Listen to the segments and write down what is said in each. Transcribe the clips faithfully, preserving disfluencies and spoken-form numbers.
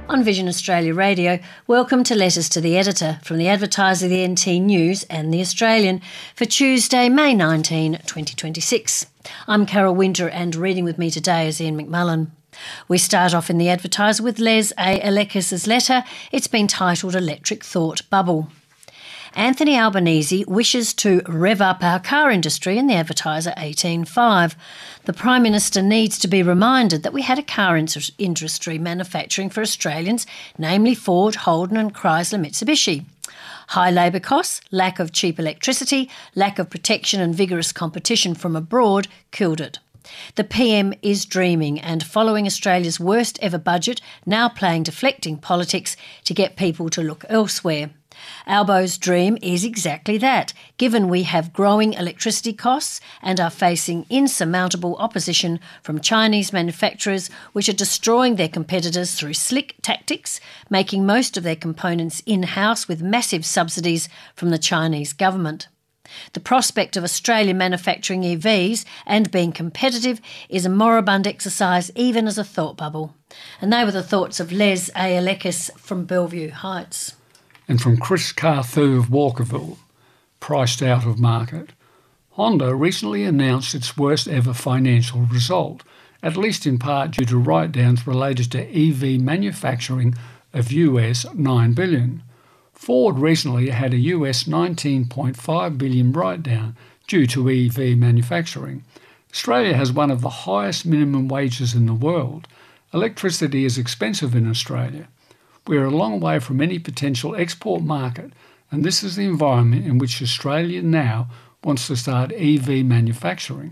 On Vision Australia Radio, welcome to Letters to the Editor from the Advertiser, the N T News and the Australian for Tuesday, May nineteenth, twenty twenty-six. I'm Carol Winter and reading with me today is Ian McMullen. We start off in the Advertiser with Les A. Alekis's letter. It's been titled Electric Thought Bubble. Anthony Albanese wishes to rev up our car industry in the Advertiser eighteen five. The Prime Minister needs to be reminded that we had a car industry manufacturing for Australians, namely Ford, Holden and Chrysler Mitsubishi. High labour costs, lack of cheap electricity, lack of protection and vigorous competition from abroad killed it. The P M is dreaming and following Australia's worst ever budget, now playing deflecting politics to get people to look elsewhere. Albo's dream is exactly that, given we have growing electricity costs and are facing insurmountable opposition from Chinese manufacturers which are destroying their competitors through slick tactics, making most of their components in-house with massive subsidies from the Chinese government. The prospect of Australia manufacturing E Vs and being competitive is a moribund exercise even as a thought bubble. And they were the thoughts of Les A. Alekis from Bellevue Heights. And from Chris Carthew of Walkerville, priced out of market. Honda recently announced its worst ever financial result, at least in part due to write-downs related to E V manufacturing of U S nine billion dollars. Ford recently had a U S nineteen point five billion dollars write-down due to E V manufacturing. Australia has one of the highest minimum wages in the world. Electricity is expensive in Australia. We are a long way from any potential export market, and this is the environment in which Australia now wants to start E V manufacturing.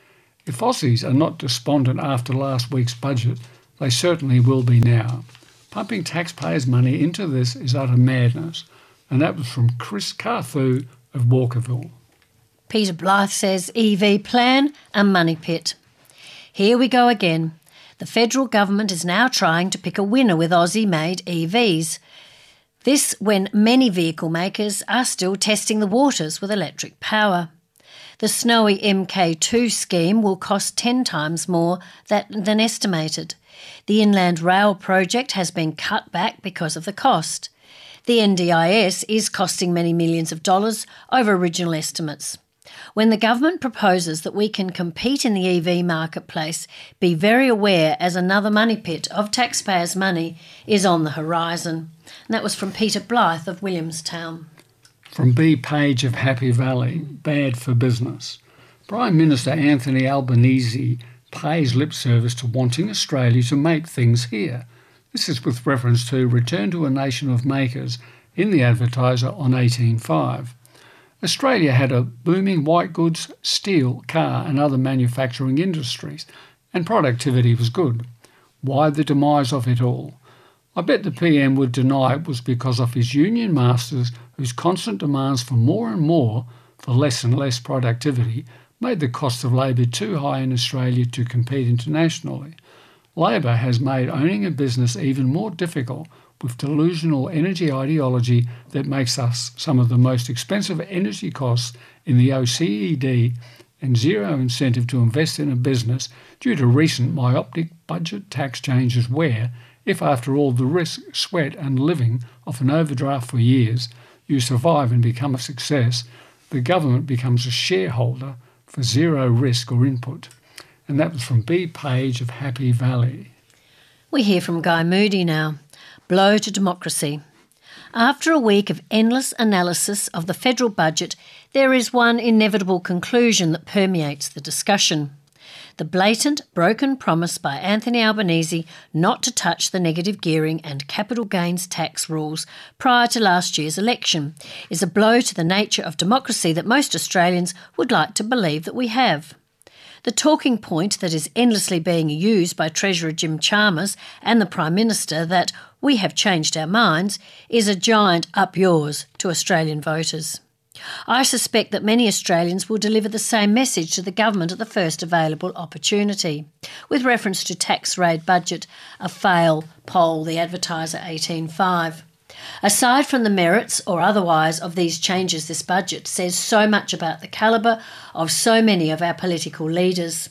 If Aussies are not despondent after last week's budget, they certainly will be now. Pumping taxpayers' money into this is utter madness, and that was from Chris Carthew of Walkerville. Peter Blythe says E V plan, a money pit. Here we go again. The federal government is now trying to pick a winner with Aussie-made E Vs. This when many vehicle makers are still testing the waters with electric power. The snowy M K two scheme will cost ten times more that, than estimated. The Inland Rail project has been cut back because of the cost. The N D I S is costing many millions of dollars over original estimates. When the government proposes that we can compete in the E V marketplace, be very aware as another money pit of taxpayers' money is on the horizon. And that was from Peter Blythe of Williamstown. From B. Page of Happy Valley, bad for business. Prime Minister Anthony Albanese pays lip service to wanting Australia to make things here. This is with reference to Return to a Nation of Makers in the Advertiser on eighteen five. Australia had a booming white goods, steel, car and other manufacturing industries, and productivity was good. Why the demise of it all? I bet the P M would deny it was because of his union masters whose constant demands for more and more, for less and less productivity, made the cost of labour too high in Australia to compete internationally. Labor has made owning a business even more difficult with delusional energy ideology that makes us some of the most expensive energy costs in the O C E D and zero incentive to invest in a business due to recent myopic budget tax changes where, if after all the risk, sweat and living of an overdraft for years, you survive and become a success, the government becomes a shareholder for zero risk or input. And that was from B. Page of Happy Valley. We hear from Guy Moody now. Blow to democracy. After a week of endless analysis of the federal budget, there is one inevitable conclusion that permeates the discussion. The blatant, broken promise by Anthony Albanese not to touch the negative gearing and capital gains tax rules prior to last year's election is a blow to the nature of democracy that most Australians would like to believe that we have. The talking point that is endlessly being used by Treasurer Jim Chalmers and the Prime Minister that we have changed our minds is a giant up yours to Australian voters. I suspect that many Australians will deliver the same message to the government at the first available opportunity. With reference to tax raid budget, a fail poll, the Advertiser eighteen five. Aside from the merits or otherwise of these changes, this budget says so much about the calibre of so many of our political leaders.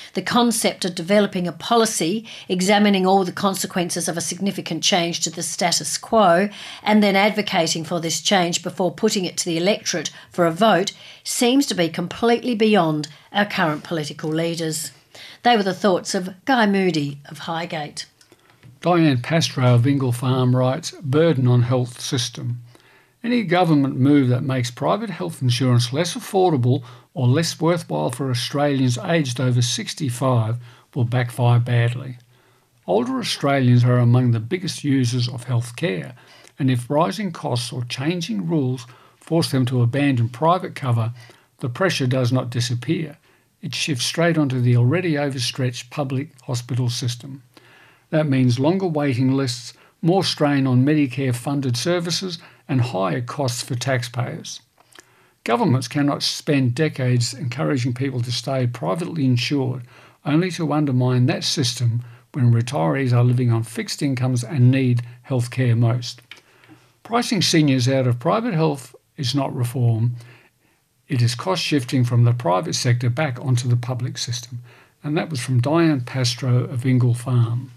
The concept of developing a policy, examining all the consequences of a significant change to the status quo, and then advocating for this change before putting it to the electorate for a vote, seems to be completely beyond our current political leaders. They were the thoughts of Guy Moody of Highgate. Diane Pastro of Ingle Farm writes, burden on health system. Any government move that makes private health insurance less affordable or less worthwhile for Australians aged over sixty-five will backfire badly. Older Australians are among the biggest users of health care, and if rising costs or changing rules force them to abandon private cover, the pressure does not disappear. It shifts straight onto the already overstretched public hospital system. That means longer waiting lists, more strain on Medicare-funded services, and higher costs for taxpayers. Governments cannot spend decades encouraging people to stay privately insured, only to undermine that system when retirees are living on fixed incomes and need health care most. Pricing seniors out of private health is not reform. It is cost shifting from the private sector back onto the public system. And that was from Diane Pastro of Ingle Farm.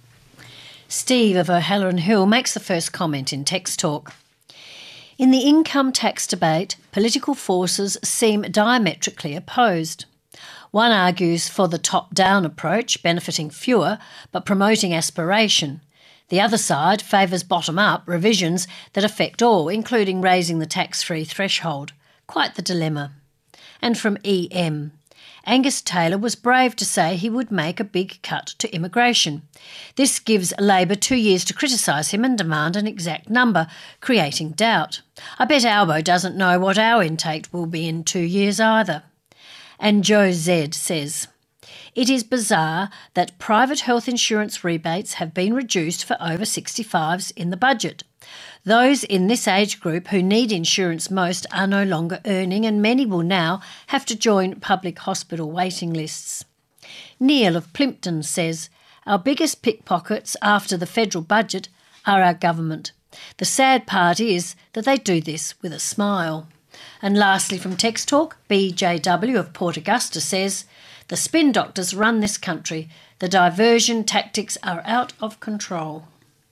Steve of O'Halloran Hill makes the first comment in Text Talk. In the income tax debate, political forces seem diametrically opposed. One argues for the top-down approach, benefiting fewer but promoting aspiration. The other side favours bottom-up revisions that affect all, including raising the tax-free threshold. Quite the dilemma. And from E M. Angus Taylor was brave to say he would make a big cut to immigration. This gives Labor two years to criticise him and demand an exact number, creating doubt. I bet Albo doesn't know what our intake will be in two years either. And Joe Z says, it is bizarre that private health insurance rebates have been reduced for over sixty-fives in the budget. Those in this age group who need insurance most are no longer earning, and many will now have to join public hospital waiting lists. Neil of Plympton says, our biggest pickpockets after the federal budget are our government. The sad part is that they do this with a smile. And lastly from Text Talk, B J W of Port Augusta says, the spin doctors run this country. The diversion tactics are out of control.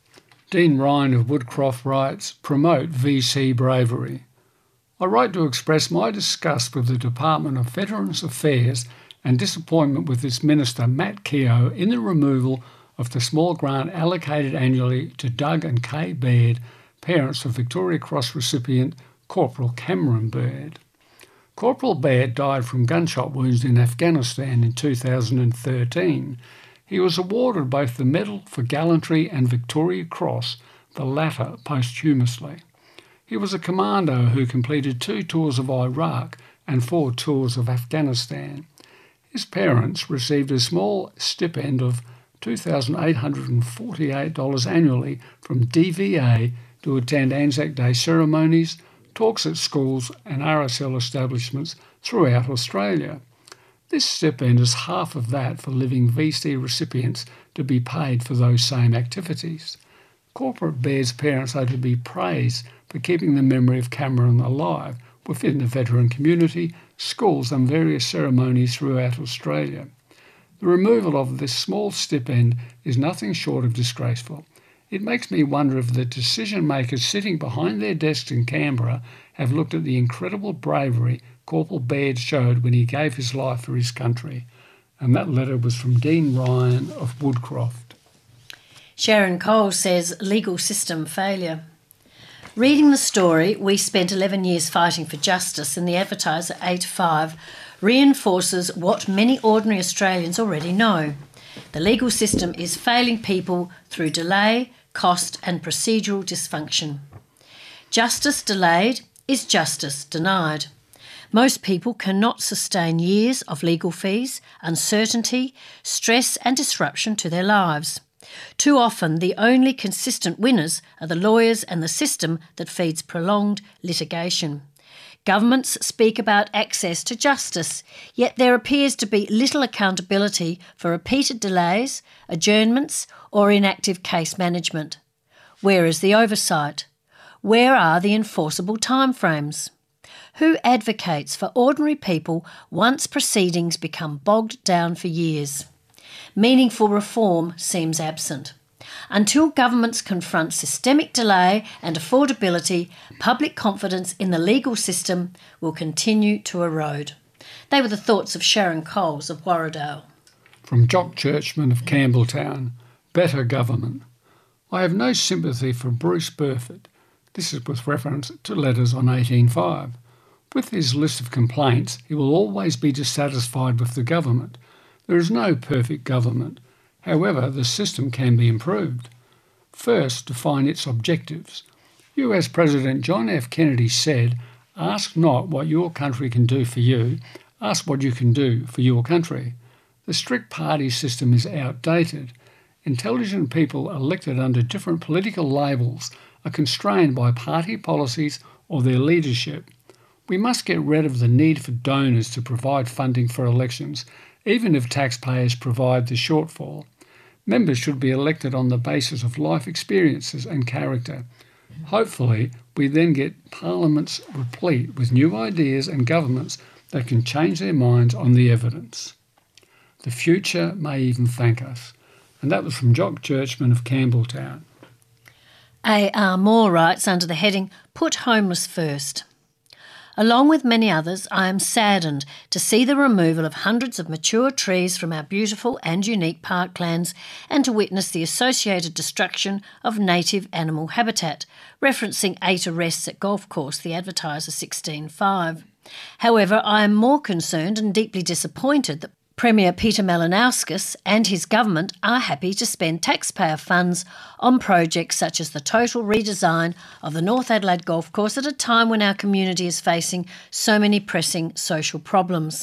Dean Ryan of Woodcroft writes, promote V C bravery. I write to express my disgust with the Department of Veterans Affairs and disappointment with its Minister Matt Keogh in the removal of the small grant allocated annually to Doug and Kay Baird, parents of Victoria Cross recipient Corporal Cameron Baird. Corporal Baird died from gunshot wounds in Afghanistan in two thousand thirteen. He was awarded both the Medal for Gallantry and Victoria Cross, the latter posthumously. He was a commando who completed two tours of Iraq and four tours of Afghanistan. His parents received a small stipend of two thousand eight hundred forty-eight dollars annually from D V A to attend Anzac Day ceremonies, talks at schools and R S L establishments throughout Australia. This stipend is half of that for living V C recipients to be paid for those same activities. Corporal Baird's parents are to be praised for keeping the memory of Cameron alive within the veteran community, schools and various ceremonies throughout Australia. The removal of this small stipend is nothing short of disgraceful. It makes me wonder if the decision makers sitting behind their desks in Canberra have looked at the incredible bravery Corporal Baird showed when he gave his life for his country. And that letter was from Dean Ryan of Woodcroft. Sharon Cole says, legal system failure. Reading the story, we spent eleven years fighting for justice, and the Advertiser eight five reinforces what many ordinary Australians already know. The legal system is failing people through delay, cost and procedural dysfunction. Justice delayed is justice denied. Most people cannot sustain years of legal fees, uncertainty, stress and disruption to their lives. Too often, the only consistent winners are the lawyers and the system that feeds prolonged litigation. Governments speak about access to justice, yet there appears to be little accountability for repeated delays, adjournments or inactive case management. Where is the oversight? Where are the enforceable timeframes? Who advocates for ordinary people once proceedings become bogged down for years? Meaningful reform seems absent. Until governments confront systemic delay and affordability, public confidence in the legal system will continue to erode. They were the thoughts of Sharon Coles of Warradale. From Jock Churchman of Campbelltown, better government. I have no sympathy for Bruce Burford. This is with reference to letters on eighteen five. With his list of complaints, he will always be dissatisfied with the government. There is no perfect government. However, the system can be improved. First, define its objectives. U S President John F. Kennedy said, "Ask not what your country can do for you, ask what you can do for your country." The strict party system is outdated. Intelligent people elected under different political labels are constrained by party policies or their leadership. We must get rid of the need for donors to provide funding for elections, even if taxpayers provide the shortfall. Members should be elected on the basis of life experiences and character. Hopefully, we then get parliaments replete with new ideas and governments that can change their minds on the evidence. The future may even thank us. And that was from Jock Churchman of Campbelltown. A R Moore writes under the heading, Put Homeless First. Along with many others, I am saddened to see the removal of hundreds of mature trees from our beautiful and unique parklands and to witness the associated destruction of native animal habitat, referencing eight arrests at golf course, the Advertiser sixteen five. However, I am more concerned and deeply disappointed that Premier Peter Malinauskas and his government are happy to spend taxpayer funds on projects such as the total redesign of the North Adelaide Golf Course at a time when our community is facing so many pressing social problems.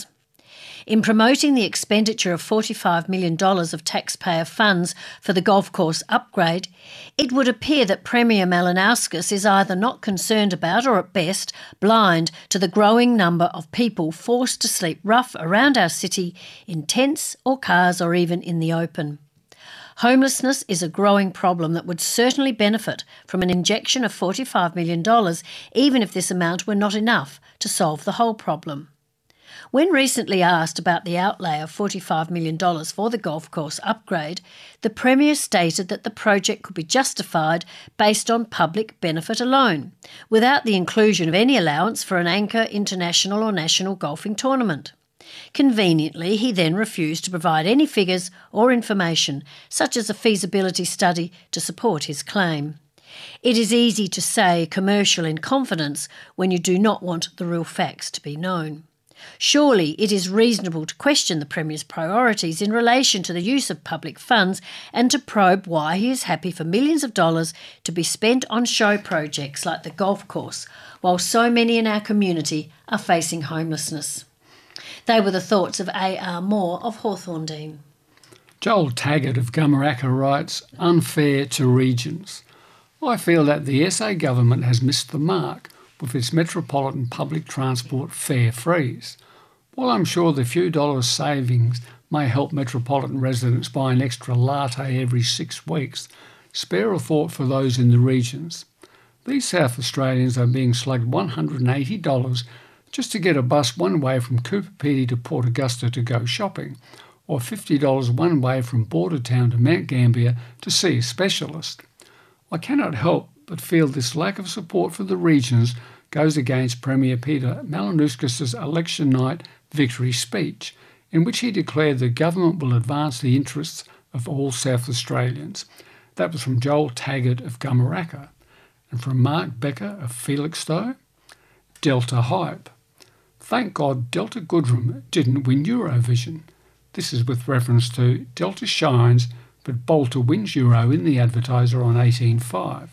In promoting the expenditure of forty-five million dollars of taxpayer funds for the golf course upgrade, it would appear that Premier Malinauskas is either not concerned about or at best blind to the growing number of people forced to sleep rough around our city in tents or cars or even in the open. Homelessness is a growing problem that would certainly benefit from an injection of forty-five million dollars, even if this amount were not enough to solve the whole problem. When recently asked about the outlay of forty-five million dollars for the golf course upgrade, the Premier stated that the project could be justified based on public benefit alone, without the inclusion of any allowance for an anchor international or national golfing tournament. Conveniently, he then refused to provide any figures or information, such as a feasibility study, to support his claim. It is easy to say commercial in confidence when you do not want the real facts to be known. Surely it is reasonable to question the Premier's priorities in relation to the use of public funds and to probe why he is happy for millions of dollars to be spent on show projects like the golf course, while so many in our community are facing homelessness. They were the thoughts of A R Moore of Hawthorndean. Joel Taggart of Gumaraka writes, Unfair to regions. I feel that the S A government has missed the mark with its metropolitan public transport fare freeze. While I'm sure the few dollars savings may help metropolitan residents buy an extra latte every six weeks, spare a thought for those in the regions. These South Australians are being slugged one hundred eighty dollars just to get a bus one way from Cooper Pedy to Port Augusta to go shopping, or fifty dollars one way from Bordertown to Mount Gambier to see a specialist. I cannot help but feel this lack of support for the regions goes against Premier Peter Malinauskas' election night victory speech, in which he declared the government will advance the interests of all South Australians. That was from Joel Taggart of Gumaraka. And from Mark Becker of Felixstowe, Delta Hype. Thank God Delta Goodrem didn't win Eurovision. This is with reference to Delta shines, but Bolter wins Euro in the Advertiser on eighteen five.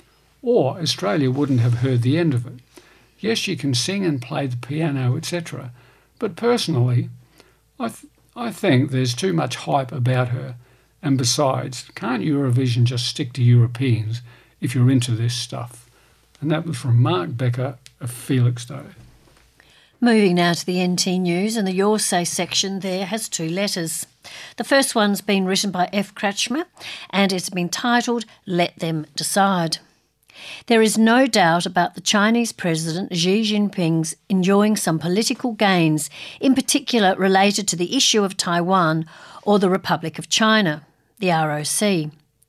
Or Australia wouldn't have heard the end of it. Yes, she can sing and play the piano, et cetera. But personally, I, th- I think there's too much hype about her. And besides, can't Eurovision just stick to Europeans if you're into this stuff? And that was from Mark Becker of Felixstowe. Moving now to the N T News, and the Your Say section there has two letters. The first one's been written by F. Kretschmer, and it's been titled Let Them Decide. There is no doubt about the Chinese President Xi Jinping's enjoying some political gains, in particular related to the issue of Taiwan or the Republic of China, the R O C.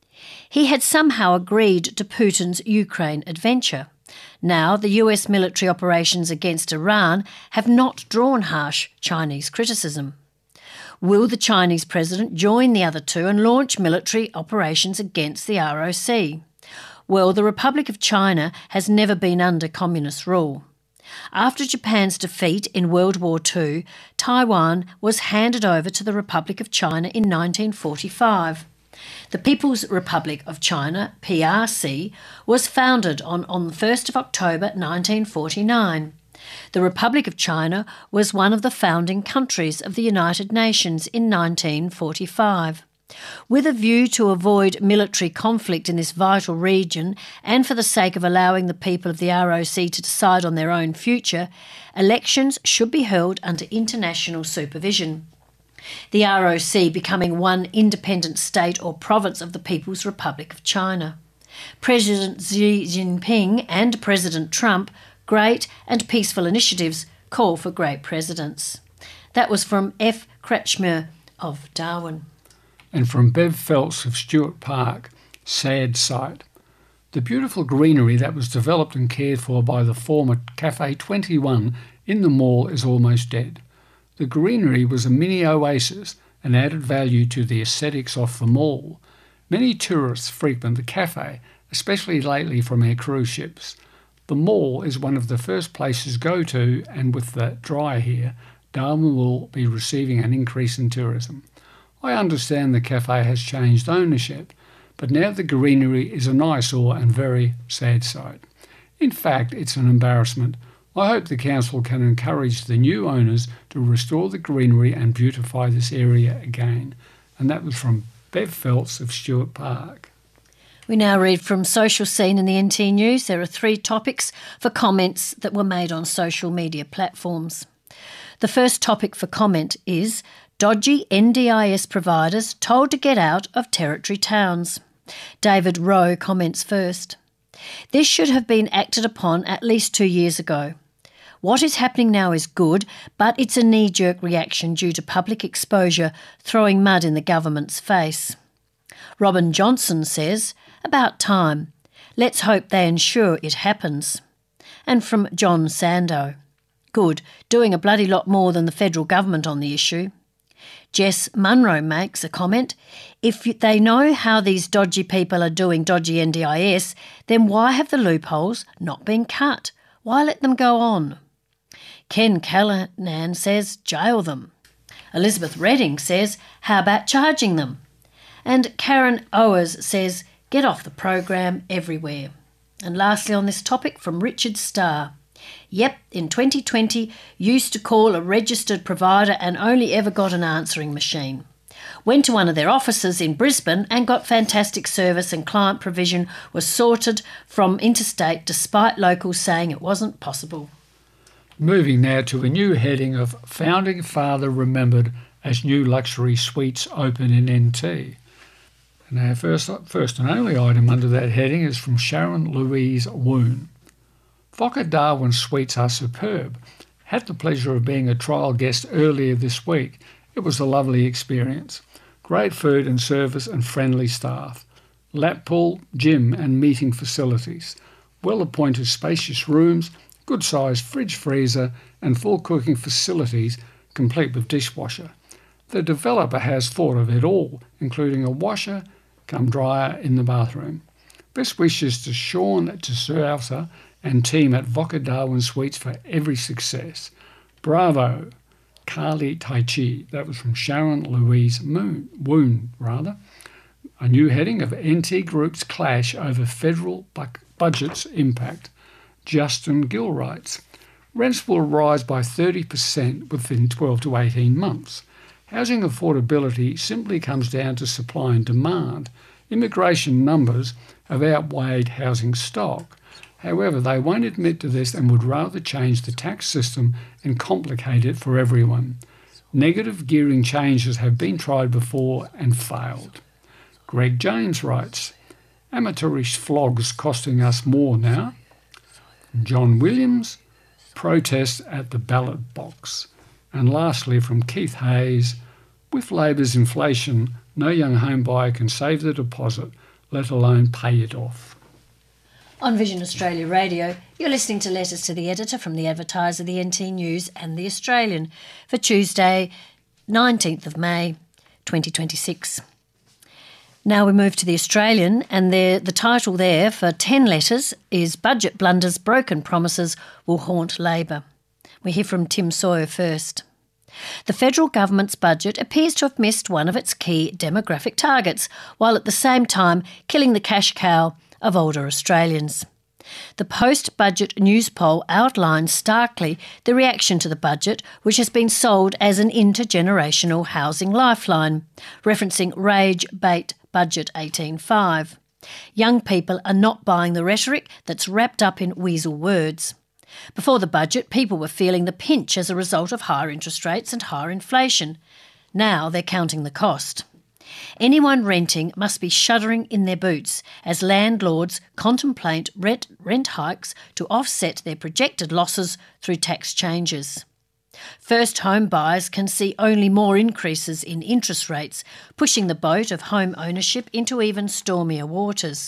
He had somehow agreed to Putin's Ukraine adventure. Now, the U S military operations against Iran have not drawn harsh Chinese criticism. Will the Chinese president join the other two and launch military operations against the R O C? Well, the Republic of China has never been under communist rule. After Japan's defeat in World War Two, Taiwan was handed over to the Republic of China in nineteen forty-five. The People's Republic of China, P R C, was founded on, on the first of October nineteen forty-nine. The Republic of China was one of the founding countries of the United Nations in nineteen forty-five. With a view to avoid military conflict in this vital region and for the sake of allowing the people of the R O C to decide on their own future, elections should be held under international supervision. The R O C becoming one independent state or province of the People's Republic of China. President Xi Jinping and President Trump, great and peaceful initiatives call for great presidents. That was from F. Kretschmer of Darwin. And from Bev Phelps of Stuart Park, sad sight. The beautiful greenery that was developed and cared for by the former Cafe twenty-one in the mall is almost dead. The greenery was a mini oasis and added value to the aesthetics of the mall. Many tourists frequent the cafe, especially lately from our cruise ships. The mall is one of the first places go to, and with the dry here, Darwin will be receiving an increase in tourism. I understand the cafe has changed ownership, but now the greenery is an eyesore and very sad sight. In fact, it's an embarrassment. I hope the council can encourage the new owners to restore the greenery and beautify this area again. And that was from Bev Phelps of Stuart Park. We now read from Social Scene in the N T News. There are three topics for comments that were made on social media platforms. The first topic for comment is dodgy N D I S providers told to get out of territory towns. David Rowe comments first. This should have been acted upon at least two years ago. What is happening now is good, but it's a knee-jerk reaction due to public exposure throwing mud in the government's face. Robin Johnson says, about time. Let's hope they ensure it happens. And from John Sando. Good, doing a bloody lot more than the federal government on the issue. Jess Munro makes a comment. If they know how these dodgy people are doing dodgy N D I S, then why have the loopholes not been cut? Why let them go on? Ken Callanan says, jail them. Elizabeth Redding says, how about charging them? And Karen Owers says, get off the program everywhere. And lastly on this topic from Richard Starr. Yep, in twenty twenty, used to call a registered provider and only ever got an answering machine. Went to one of their offices in Brisbane and got fantastic service, and client provision was sorted from interstate despite locals saying it wasn't possible. Moving now to a new heading of Founding Father Remembered as New Luxury Suites Open in N T. And our first, first and only item under that heading is from Sharon Louise Woon. Fokker Darwin Suites are superb. Had the pleasure of being a trial guest earlier this week. It was a lovely experience. Great food and service and friendly staff. Lap pool, gym and meeting facilities. Well-appointed spacious rooms, good-sized fridge freezer and full cooking facilities complete with dishwasher. The developer has thought of it all, including a washer cum dryer in the bathroom. Best wishes to Sean DeSousa and team at Fokker Darwin Suites for every success. Bravo, Carly Tai Chi. That was from Sharon Louise Moon, Woon. rather. A new heading of N T Group's clash over federal bu- budget's impact. Justin Gill writes, rents will rise by thirty percent within twelve to eighteen months. Housing affordability simply comes down to supply and demand. Immigration numbers have outweighed housing stock. However, they won't admit to this and would rather change the tax system and complicate it for everyone. Negative gearing changes have been tried before and failed. Greg James writes, Amateurish flogs costing us more now. John Williams, protest at the ballot box. And lastly, from Keith Hayes, with Labor's inflation, no young home buyer can save the deposit, let alone pay it off. On Vision Australia Radio, you're listening to Letters to the Editor from the Advertiser, the N T News and the Australian for Tuesday, nineteenth of May, twenty twenty-six. Now we move to the Australian, and the, the title there for ten letters is Budget Blunders, Broken Promises Will Haunt Labor. We hear from Tim Sawyer first. The federal government's budget appears to have missed one of its key demographic targets, while at the same time killing the cash cow of older Australians. The post-budget news poll outlines starkly the reaction to the budget, which has been sold as an intergenerational housing lifeline, referencing Rage Bait Budget eighteen five. Young people are not buying the rhetoric that's wrapped up in weasel words. Before the budget, people were feeling the pinch as a result of higher interest rates and higher inflation. Now they're counting the cost. Anyone renting must be shuddering in their boots as landlords contemplate rent, rent hikes to offset their projected losses through tax changes. First home buyers can see only more increases in interest rates, pushing the boat of home ownership into even stormier waters.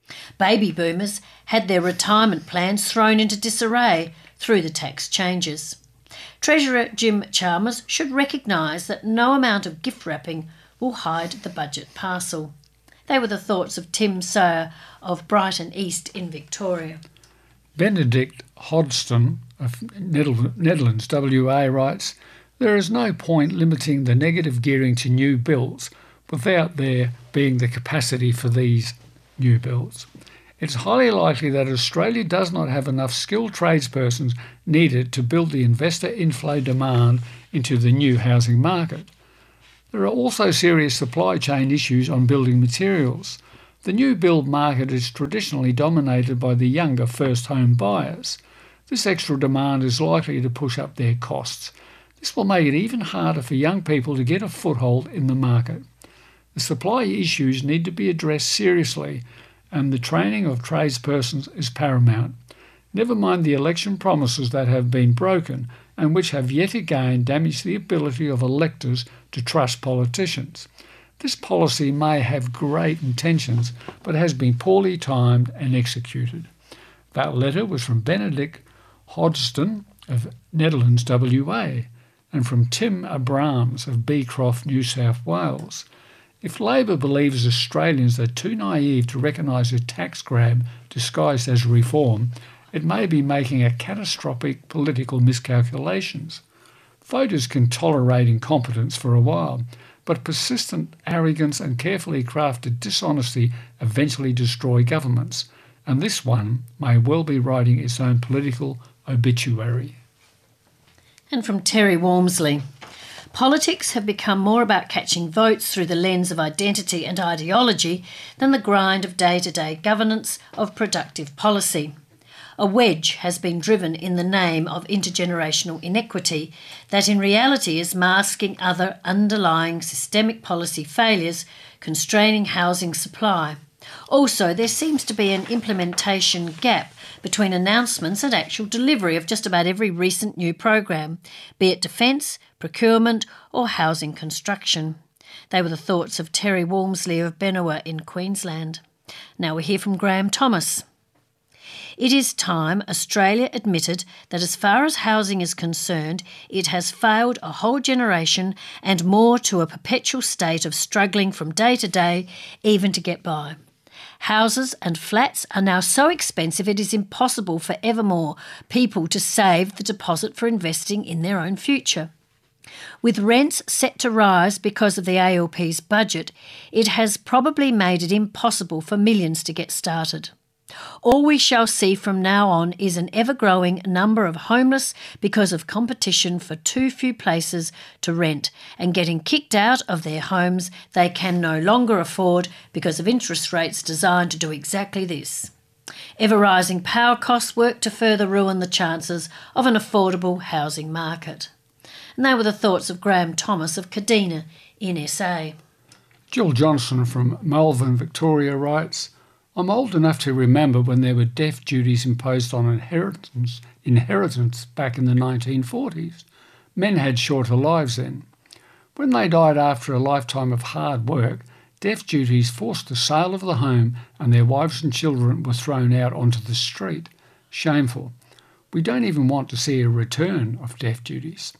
Baby boomers had their retirement plans thrown into disarray through the tax changes. Treasurer Jim Chalmers should recognise that no amount of gift wrapping will hide the budget parcel. They were the thoughts of Tim Sawyer of Brighton East in Victoria. Benedict Hodgson of Netherlands W A writes, there is no point limiting the negative gearing to new builds without there being the capacity for these new builds. It's highly likely that Australia does not have enough skilled tradespersons needed to build the investor inflow demand into the new housing market. There are also serious supply chain issues on building materials. The new build market is traditionally dominated by the younger first home buyers. This extra demand is likely to push up their costs. This will make it even harder for young people to get a foothold in the market. The supply issues need to be addressed seriously, and the training of tradespersons is paramount. Never mind the election promises that have been broken and which have yet again damaged the ability of electors to trust politicians. This policy may have great intentions, but has been poorly timed and executed. That letter was from Benedict Hodgson of Netherlands W A and from Tim Abrams of Beecroft, New South Wales. If Labor believes Australians are too naive to recognise a tax grab disguised as reform, it may be making a catastrophic political miscalculations. Voters can tolerate incompetence for a while, but persistent arrogance and carefully crafted dishonesty eventually destroy governments, and this one may well be writing its own political obituary. And from Terry Walmsley, politics have become more about catching votes through the lens of identity and ideology than the grind of day-to-day governance of productive policy. A wedge has been driven in the name of intergenerational inequity that in reality is masking other underlying systemic policy failures constraining housing supply. Also, there seems to be an implementation gap between announcements and actual delivery of just about every recent new program, be it defence, procurement or housing construction. They were the thoughts of Terry Walmsley of Benowa in Queensland. Now we hear from Graham Thomas. It is time Australia admitted that as far as housing is concerned, it has failed a whole generation and more to a perpetual state of struggling from day to day, even to get by. Houses and flats are now so expensive it is impossible for ever more people to save the deposit for investing in their own future. With rents set to rise because of the A L P's budget, it has probably made it impossible for millions to get started. All we shall see from now on is an ever-growing number of homeless because of competition for too few places to rent and getting kicked out of their homes they can no longer afford because of interest rates designed to do exactly this. Ever-rising power costs work to further ruin the chances of an affordable housing market. And they were the thoughts of Graham Thomas of Kadina in S A. Jill Johnson from Melbourne, Victoria writes, I'm old enough to remember when there were death duties imposed on inheritance, inheritance back in the nineteen forties. Men had shorter lives then. When they died after a lifetime of hard work, death duties forced the sale of the home and their wives and children were thrown out onto the street. Shameful. We don't even want to see a return of death duties.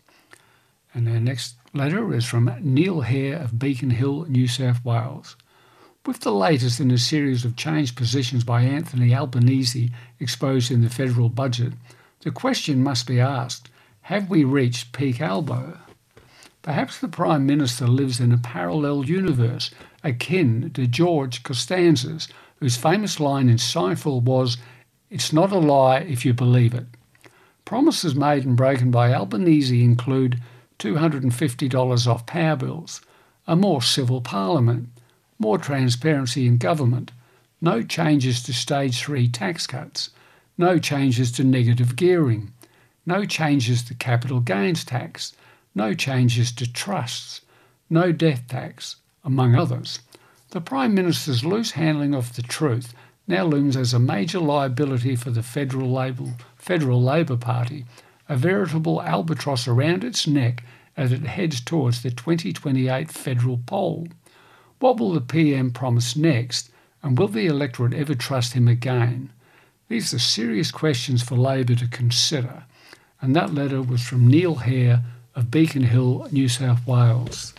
And our next letter is from Neil Hare of Beacon Hill, New South Wales. With the latest in a series of changed positions by Anthony Albanese exposed in the federal budget, the question must be asked, have we reached peak Albo? Perhaps the Prime Minister lives in a parallel universe akin to George Costanza's, whose famous line in Seinfeld was, "It's not a lie if you believe it." Promises made and broken by Albanese include two hundred fifty dollars off power bills, a more civil parliament, more transparency in government, no changes to stage three tax cuts, no changes to negative gearing, no changes to capital gains tax, no changes to trusts, no death tax, among others. The Prime Minister's loose handling of the truth now looms as a major liability for the Federal Labor, Federal Labor Party, a veritable albatross around its neck as it heads towards the twenty twenty-eight federal poll. What will the P M promise next, and will the electorate ever trust him again? These are serious questions for Labor to consider. And that letter was from Neil Hare of Beacon Hill, New South Wales.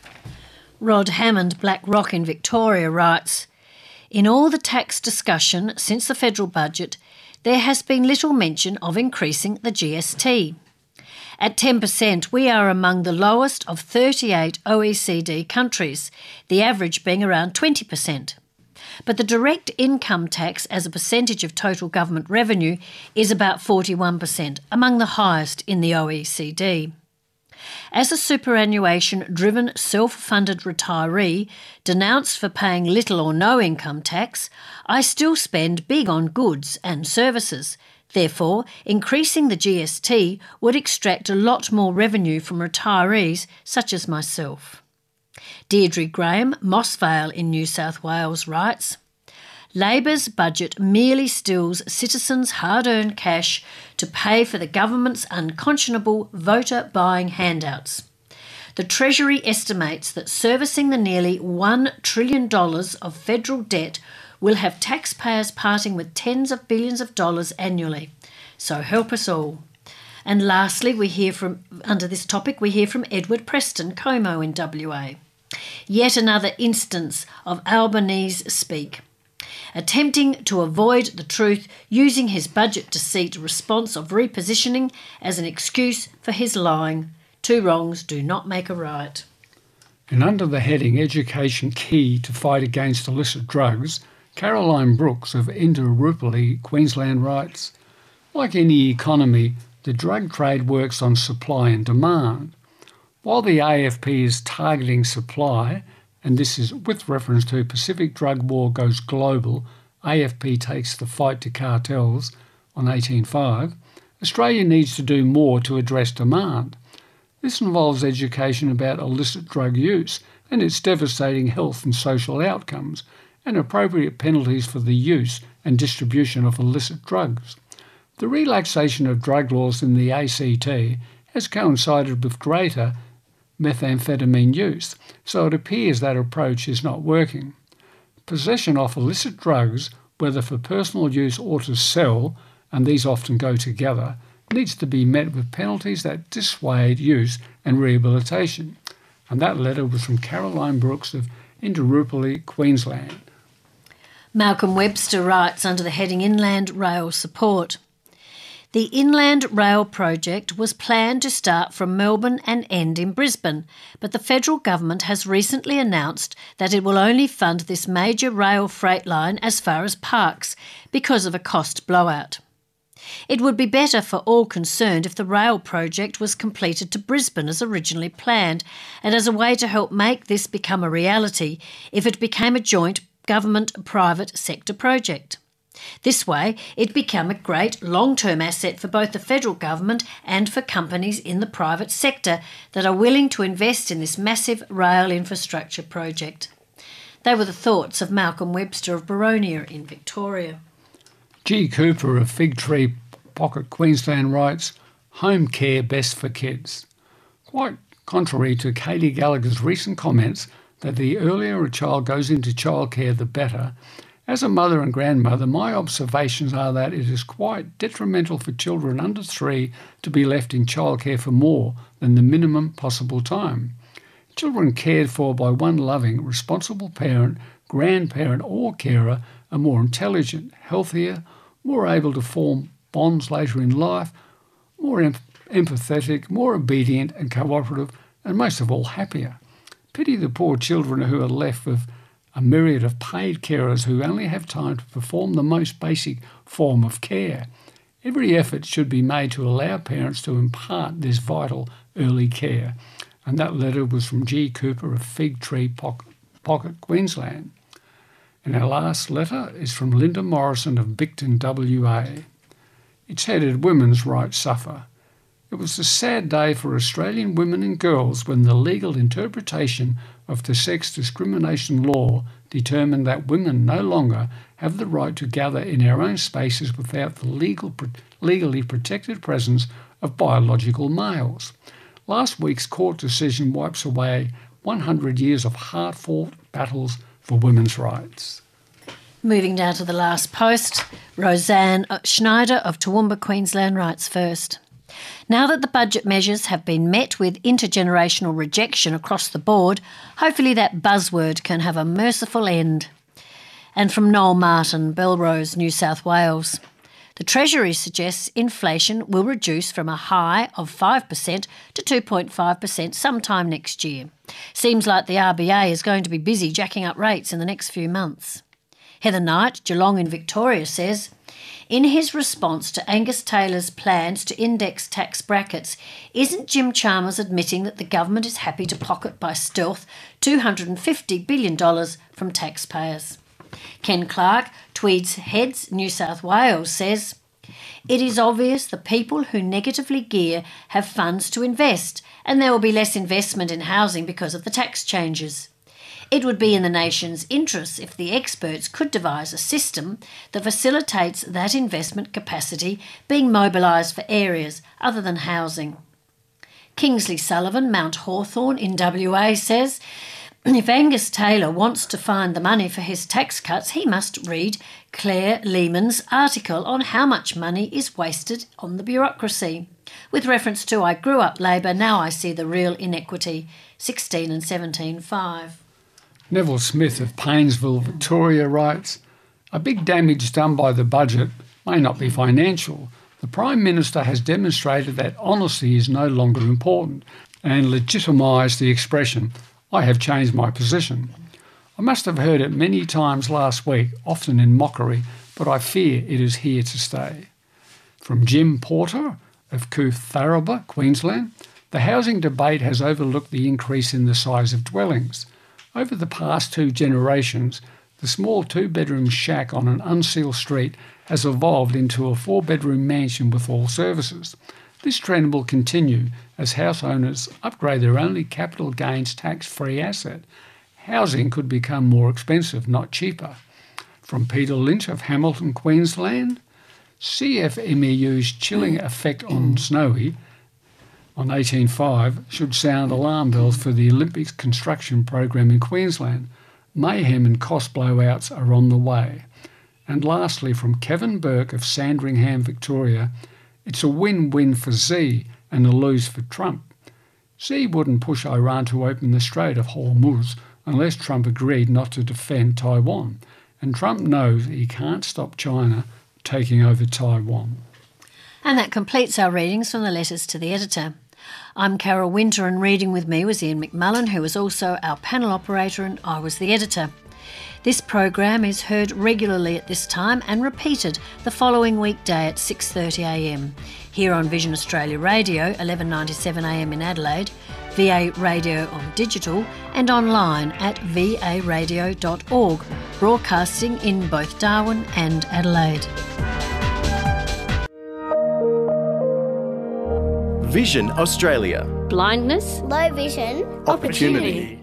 Rod Hammond, Black Rock in Victoria, writes, "In all the tax discussion since the federal budget, there has been little mention of increasing the G S T. At ten percent, we are among the lowest of thirty-eight O E C D countries, the average being around twenty percent. But the direct income tax as a percentage of total government revenue is about forty-one percent, among the highest in the O E C D. As a superannuation-driven, self-funded retiree, denounced for paying little or no income tax, I still spend big on goods and services. Therefore, increasing the G S T would extract a lot more revenue from retirees such as myself." Deirdre Graham, Moss Vale in New South Wales, writes, "Labor's budget merely steals citizens' hard-earned cash to pay for the government's unconscionable voter-buying handouts. The Treasury estimates that servicing the nearly one trillion dollars of federal debt will have taxpayers parting with tens of billions of dollars annually. So help us all." And lastly, we hear from, under this topic, we hear from Edward Preston, Como in W A. Yet another instance of Albanese speak, attempting to avoid the truth, using his budget deceit response of repositioning as an excuse for his lying. Two wrongs do not make a right. And under the heading Education Key to Fight Against Illicit Drugs, Caroline Brooks of Indooroopilly, Queensland, writes, "Like any economy, the drug trade works on supply and demand. While the A F P is targeting supply, and this is with reference to Pacific Drug War Goes Global, A F P Takes the Fight to Cartels on eighteen five, Australia needs to do more to address demand. This involves education about illicit drug use and its devastating health and social outcomes, and appropriate penalties for the use and distribution of illicit drugs. The relaxation of drug laws in the A C T has coincided with greater methamphetamine use, so it appears that approach is not working. Possession of illicit drugs, whether for personal use or to sell, and these often go together, needs to be met with penalties that dissuade use and rehabilitation." And that letter was from Caroline Brooks of Indooroopilly, Queensland. Malcolm Webster writes under the heading Inland Rail Support, "The Inland Rail project was planned to start from Melbourne and end in Brisbane, but the federal government has recently announced that it will only fund this major rail freight line as far as Parkes because of a cost blowout. It would be better for all concerned if the rail project was completed to Brisbane as originally planned, and as a way to help make this become a reality, if it became a joint government-private sector project. This way, it became a great long-term asset for both the federal government and for companies in the private sector that are willing to invest in this massive rail infrastructure project. They were the thoughts of Malcolm Webster of Boronia in Victoria. G. Cooper of Fig Tree Pocket, Queensland writes, home care best for kids. Quite contrary to Katie Gallagher's recent comments that the earlier a child goes into childcare, the better, as a mother and grandmother, my observations are that it is quite detrimental for children under three to be left in childcare for more than the minimum possible time. Children cared for by one loving, responsible parent, grandparent or carer are more intelligent, healthier, more able to form bonds later in life, more em- empathetic, more obedient and cooperative, and most of all happier. Pity the poor children who are left with a myriad of paid carers who only have time to perform the most basic form of care. Every effort should be made to allow parents to impart this vital early care. And that letter was from G. Cooper of Fig Tree Pocket, Pocket, Queensland. And our last letter is from Linda Morrison of Bicton, W A. It's headed Women's Rights Suffer. It was a sad day for Australian women and girls when the legal interpretation of the sex discrimination law determined that women no longer have the right to gather in our own spaces without the legal, legally protected presence of biological males. Last week's court decision wipes away one hundred years of hard-fought battles for women's rights. Moving down to the last post, Roseanne Schneider of Toowoomba, Queensland writes first. Now that the budget measures have been met with intergenerational rejection across the board, hopefully that buzzword can have a merciful end. And from Noel Martin, Belrose, New South Wales. The Treasury suggests inflation will reduce from a high of five percent to two point five percent sometime next year. Seems like the R B A is going to be busy jacking up rates in the next few months. Heather Knight, Geelong in Victoria, says, in his response to Angus Taylor's plans to index tax brackets, isn't Jim Chalmers admitting that the government is happy to pocket by stealth two hundred fifty billion dollars from taxpayers? Ken Clark, Tweeds Heads, New South Wales, says, it is obvious the people who negatively gear have funds to invest, and there will be less investment in housing because of the tax changes. It would be in the nation's interests if the experts could devise a system that facilitates that investment capacity being mobilised for areas other than housing. Kingsley Sullivan, Mount Hawthorn in W A, says, if Angus Taylor wants to find the money for his tax cuts, he must read Claire Lehman's article on how much money is wasted on the bureaucracy, with reference to I grew up Labor, now I see the real inequity, sixteen and seventeen five. Neville Smith of Paynesville, Victoria writes, a big damage done by the budget may not be financial. The Prime Minister has demonstrated that honesty is no longer important and legitimised the expression, I have changed my position. I must have heard it many times last week, often in mockery, but I fear it is here to stay. From Jim Porter of Cootharaba, Queensland, the housing debate has overlooked the increase in the size of dwellings. Over the past two generations, the small two-bedroom shack on an unsealed street has evolved into a four-bedroom mansion with all services. This trend will continue as house owners upgrade their only capital gains tax-free asset. Housing could become more expensive, not cheaper. From Peter Lynch of Hamilton, Queensland, C F M E U's chilling effect on Snowy on eighteen five should sound alarm bells for the Olympics construction program in Queensland. Mayhem and cost blowouts are on the way. And lastly, from Kevin Burke of Sandringham, Victoria, it's a win-win for Xi and a lose for Trump. Xi wouldn't push Iran to open the Strait of Hormuz unless Trump agreed not to defend Taiwan. And Trump knows he can't stop China taking over Taiwan. And that completes our readings from the letters to the editor. I'm Carol Winter, and reading with me was Ian McMullen, who was also our panel operator, and I was the editor. This program is heard regularly at this time and repeated the following weekday at six thirty a m here on Vision Australia Radio, eleven ninety-seven a m in Adelaide, V A Radio on digital and online at v a radio dot org, broadcasting in both Darwin and Adelaide. Vision Australia. Blindness, low vision, opportunity.